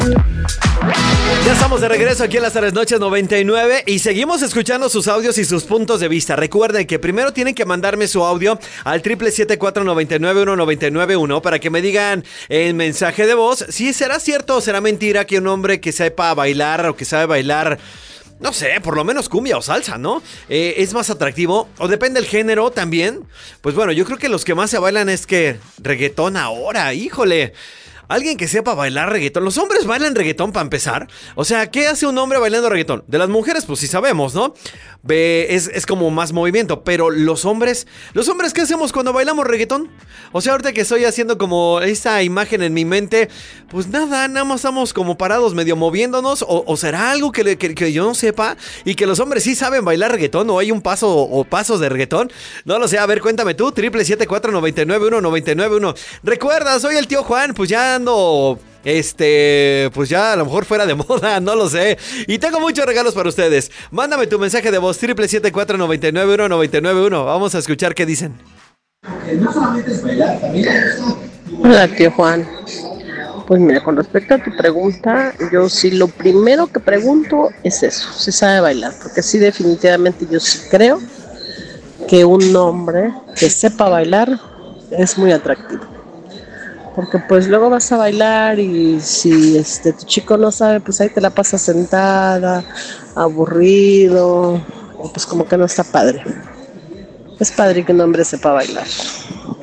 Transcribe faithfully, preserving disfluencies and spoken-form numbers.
Ya estamos de regreso aquí en las Tardes Noches noventa y nueve y seguimos escuchando sus audios y sus puntos de vista. Recuerden que primero tienen que mandarme su audio al triple siete cuatro nueve nueve uno nueve nueve uno para que me digan en mensaje de voz si será cierto o será mentira que un hombre que sepa bailar o que sabe bailar, no sé, por lo menos cumbia o salsa, ¿no? Eh, es más atractivo, o depende del género también. Pues bueno, yo creo que los que más se bailan es que reggaetón ahora, híjole. Alguien que sepa bailar reggaetón. Los hombres bailan reggaetón para empezar. O sea, ¿qué hace un hombre bailando reggaetón? De las mujeres, pues sí sabemos, ¿no? Ve, es, es como más movimiento. Pero los hombres, ¿los hombres qué hacemos cuando bailamos reggaetón? O sea, ahorita que estoy haciendo como esa imagen en mi mente, pues nada, nada más estamos como parados medio moviéndonos. O, o será algo que, que, que yo no sepa y que los hombres sí saben bailar reggaetón o hay un paso o pasos de reggaetón. No lo sé, a ver, cuéntame tú, triple siete cuatro nueve nueve uno nueve nueve uno. Recuerda, soy el tío Juan, pues ya Este, pues ya a lo mejor fuera de moda, no lo sé. Y tengo muchos regalos para ustedes. Mándame tu mensaje de voz, triple siete cuatro nueve nueve uno nueve nueve uno. Vamos a escuchar qué dicen. Hola, tío Juan. Pues mira, con respecto a tu pregunta, yo sí lo primero que pregunto es eso, si sabe bailar, porque sí definitivamente yo sí creo que un hombre que sepa bailar es muy atractivo. Porque pues luego vas a bailar y si este tu chico no sabe, pues ahí te la pasas sentada, aburrido, pues como que no está padre. Es padre que un hombre sepa bailar.